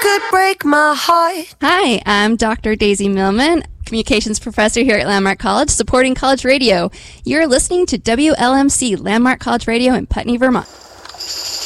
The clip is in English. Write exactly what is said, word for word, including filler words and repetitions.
could break my heart. Hi, I'm Doctor Daisy Millman, Communications Professor here at Landmark College, supporting college radio. You're listening to W L M C, Landmark College Radio in Putney, Vermont.